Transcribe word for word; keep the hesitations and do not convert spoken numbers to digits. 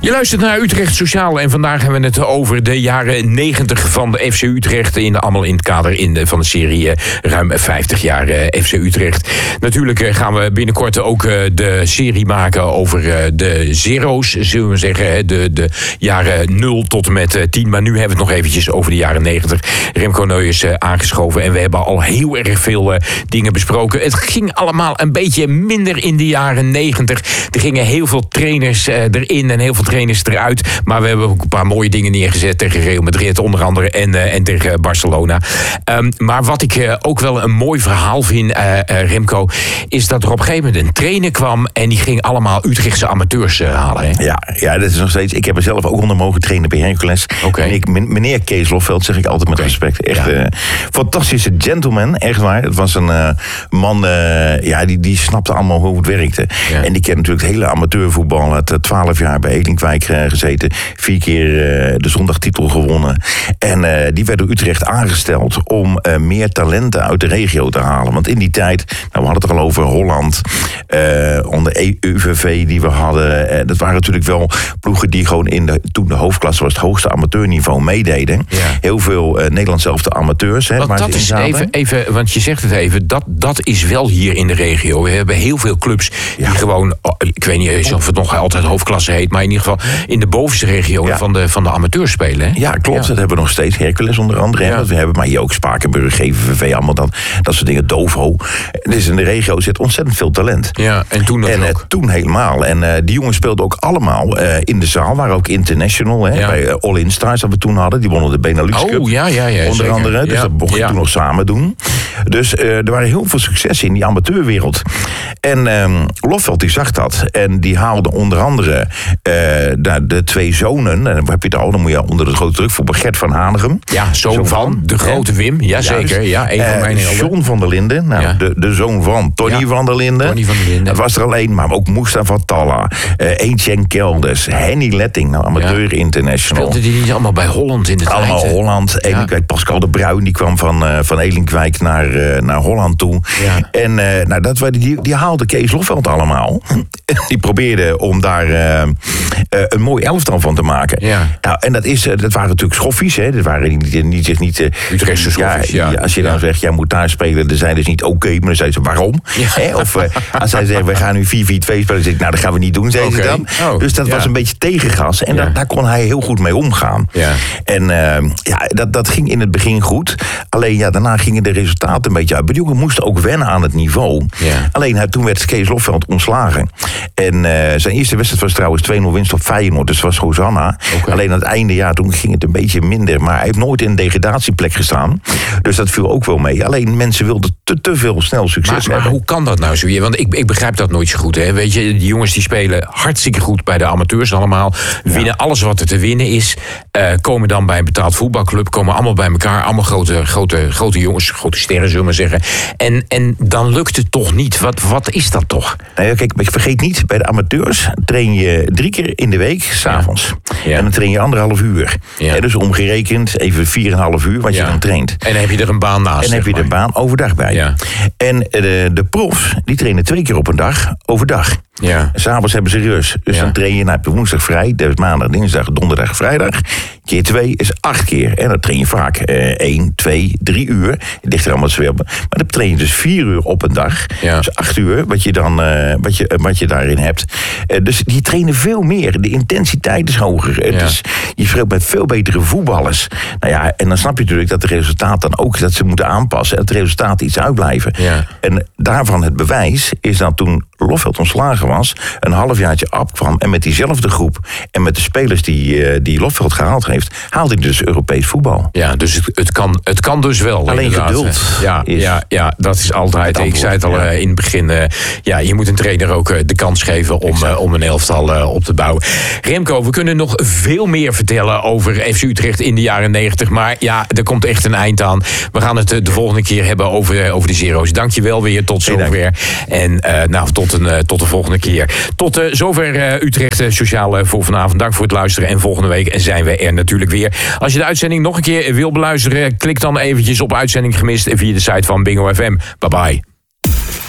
Je luistert naar Utrecht Sociaal en vandaag hebben we het over de jaren negentig van de F C Utrecht. In, allemaal in het kader in de, van de serie uh, ruim vijftig jaar uh, F C Utrecht. Natuurlijk uh, gaan we binnenkort ook uh, de serie maken over uh, de zero's, zullen we zeggen. De, de jaren nul tot en met uh, tien. Maar nu hebben we het nog eventjes over de jaren negentig. Remco Neu is uh, aangeschoven en we hebben al heel erg veel uh, dingen besproken. Het ging allemaal een beetje minder in de jaren negentig. Er gingen heel veel trainers uh, erin en heel veel trainers eruit. Maar we hebben ook een paar mooie dingen neergezet tegen Real Madrid onder andere en, uh, en tegen Barcelona. Um, maar wat ik uh, ook wel een mooi verhaal vind, uh, uh, Remco, is dat er op een gegeven moment een trainer kwam en die ging allemaal Utrechtse amateurs uh, halen. Hè? Ja, ja, dat is nog steeds. Ik heb er zelf ook onder mogen trainen bij Hercules. Okay. En ik, meneer Kees Loffeld, zeg ik altijd met okay. respect. Echt ja. uh, fantastische gentleman, echt waar. Het was een uh, man, uh, ja, die, die snapte allemaal hoe het werkte. Ja. En die kent natuurlijk het hele amateurvoetbal. Het twaalf jaar bij Elinkwijk uh, gezeten. Vier keer uh, de zondagtitel gewonnen. En uh, die werd door Utrecht aangesteld om uh, meer talenten uit de regio te halen. Want in die tijd, nou, we hadden het er al over Holland, uh, onder E U V V die we hadden. Uh, dat waren natuurlijk wel ploegen die gewoon in de, toen de hoofdklasse was het hoogste amateurniveau meededen. Ja. Heel veel uh, Nederlands zelfde amateurs. Hè, want dat is even, even, want je zegt het even, dat, dat is wel hier in de regio. We hebben heel veel clubs die ja. gewoon, oh, ik weet niet eens of het nog altijd hoofdklasse heet, maar in ieder geval in de bovenste regio ja. van, de, van de amateurs spelen. Hè? Ja, klopt. Ja. Dat hebben we nog steeds. Hercules onder andere. Ja. We hebben, maar hier ook Spakenburg, G V V, allemaal dat, dat soort dingen. Dovo. Dus in de regio zit ontzettend veel talent. Ja, en toen dat en, ook. Uh, toen helemaal. En uh, die jongens speelden ook allemaal uh, in de zaal. Waren ook international. Hè, ja. Bij uh, All In Stars dat we toen hadden. Die wonnen de Benelux Cup. Oh, ja, ja, ja. Onder zeker. andere. Dus ja. dat mocht je ja. toen nog samen doen. Dus uh, er waren heel veel successen in die amateurwereld. En um, Loffeld die zag dat. En die haalde onder andere uh, de, de twee zonen. Dan heb je het al. Dan moet je onder de grote druk voor Gert van Hanegem. Ja, zoon, zoon van, van de grote ja. Wim. Jazeker. Ja, een van mijn uh, John van der Linden. Nou, ja. de, de zoon van Tony ja. van der Linden. Tony van der Linden. Dat was er alleen. Maar ook Mustafa Talla. Uh, Etienne Kelders. Henny Letting. Nou, amateur ja. international. Speelden die niet allemaal bij Holland in de tijd? Allemaal Holland. Ja. Elinkwijk. Pascal de Bruin. Die kwam van, uh, van Elinkwijk naar, uh, naar Holland toe. Ja. En uh, nou, dat, die, die haalde Kees Loffeld allemaal. Die probeerde om daar uh, uh, een mooi elftal van te maken. Ja. Nou, en dat, is, dat waren natuurlijk schoffies. Hè. Dat waren niet, niet, niet, niet Utrechtse schoffies, ja, ja. Als je dan ja. zegt, jij moet daar spelen, dan zijn dus niet oké. Okay, maar dan zeiden ze, waarom? Ja. Hè? Of uh, als zij zeggen, we gaan nu vier vier twee spelen, dan zeg ik, nou, dat gaan we niet doen, zeiden okay. ze dan. Oh, dus dat ja. was een beetje tegengas. En ja. daar, daar kon hij heel goed mee omgaan. Ja. En uh, ja, dat, dat ging in het begin goed. Alleen, ja, daarna gingen de resultaten een beetje uit. Maar die jongen moesten ook wennen aan het niveau. Ja. Alleen, toen werd Kees Loffeld ontslagen. En uh, zijn eerste wedstrijd was trouwens twee nul winst op Feyenoord. Dus dat was Hosanna. Okay. Alleen aan het einde, ja, toen ging het een beetje minder. Maar hij heeft nooit in een degradatieplek gestaan. Dus dat viel ook wel mee. Alleen mensen wilden te, te veel snel succes maar, hebben. Maar hoe kan dat nou zo? Want ik, ik begrijp dat nooit zo goed. Hè? Weet je, die jongens die spelen hartstikke goed bij de amateurs allemaal. Winnen ja. alles wat er te winnen is. Uh, komen dan bij een betaald voetbalclub. Komen allemaal bij elkaar. Allemaal grote, grote, grote jongens. Grote sterren, zullen we maar zeggen. En, en dan lukt het toch niet. Wat, wat is dat toch? Nou ja, kijk, vergeet niet, bij de amateurs train je drie keer in de week, 's avonds. Ja. Ja. En dan train je anderhalf uur. Ja. Ja, dus omgerekend even vier en een half uur wat ja. je dan traint. En dan heb je er een baan naast. En dan heb je er een baan overdag bij. Ja. En de, de profs, die trainen twee keer op een dag overdag. Ja. S'avonds hebben ze rust. Dus ja. dan train je, nou heb je woensdag vrij, dus maandag, dinsdag, donderdag, vrijdag. Keer twee is acht keer. En dan train je vaak eh, één, twee, drie uur. Het ligt er allemaal zo op. Maar dan train je dus vier uur op een dag. Ja. Dus acht uur, wat je, dan, uh, wat je, wat je daarin hebt. Uh, dus die trainen veel meer. De intensiteit is hoger. Ja. Dus je speelt met veel betere voetballers. Nou ja, en dan snap je natuurlijk dat het resultaat dan ook is dat ze moeten aanpassen. En het resultaat iets uitblijven. Ja. En daarvan het bewijs is dat toen Loffeld ontslagen was, een halfjaartje afkwam en met diezelfde groep en met de spelers die, die Loffeld gehaald heeft, haalde hij dus Europees voetbal. Ja, dus het, het, kan, het kan dus wel. Alleen geduld. Ja, is ja, ja, dat is altijd. Antwoord, ik zei het al ja. in het begin. Uh, ja, je moet een trainer ook uh, de kans geven om, uh, om een elftal uh, op te bouwen. Remco, we kunnen nog veel meer vertellen over F C Utrecht in de jaren negentig. Maar ja, er komt echt een eind aan. We gaan het uh, de volgende keer hebben over, uh, over de zero's. Dank je wel weer. Tot zover. En uh, nou, tot, een, uh, tot de volgende keer. Tot uh, zover uh, Utrecht uh, Sociaal uh, voor vanavond. Dank voor het luisteren. En volgende week zijn we er natuurlijk weer. Als je de uitzending nog een keer wil beluisteren, klik dan eventjes op Uitzending Gemist via de site van Bingo F M. Bye bye.